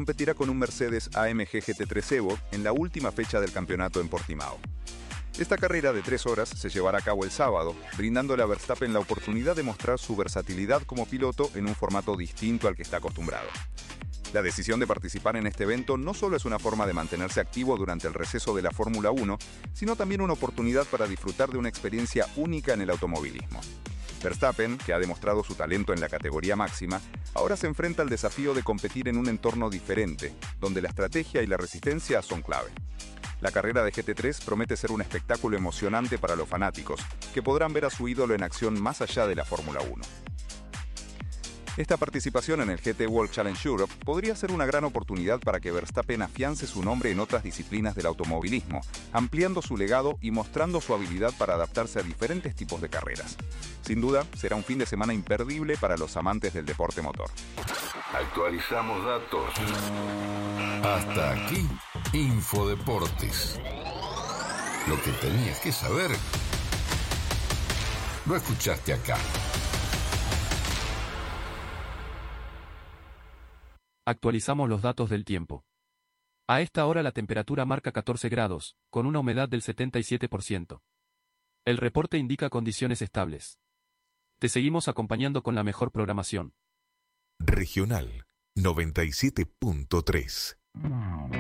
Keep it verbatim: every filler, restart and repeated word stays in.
competirá con un Mercedes A M G G T tres Evo en la última fecha del campeonato en Portimao. Esta carrera de tres horas se llevará a cabo el sábado, brindándole a Verstappen la oportunidad de mostrar su versatilidad como piloto en un formato distinto al que está acostumbrado. La decisión de participar en este evento no solo es una forma de mantenerse activo durante el receso de la Fórmula uno, sino también una oportunidad para disfrutar de una experiencia única en el automovilismo. Verstappen, que ha demostrado su talento en la categoría máxima, ahora se enfrenta al desafío de competir en un entorno diferente, donde la estrategia y la resistencia son clave. La carrera de G T tres promete ser un espectáculo emocionante para los fanáticos, que podrán ver a su ídolo en acción más allá de la Fórmula uno. Esta participación en el G T World Challenge Europe podría ser una gran oportunidad para que Verstappen afiance su nombre en otras disciplinas del automovilismo, ampliando su legado y mostrando su habilidad para adaptarse a diferentes tipos de carreras. Sin duda, será un fin de semana imperdible para los amantes del deporte motor. Actualizamos datos. Hasta aquí, Infodeportes. Lo que tenías que saber, lo escuchaste acá. Actualizamos los datos del tiempo. A esta hora la temperatura marca catorce grados, con una humedad del setenta y siete por ciento. El reporte indica condiciones estables. Te seguimos acompañando con la mejor programación. Regional noventa y siete punto tres.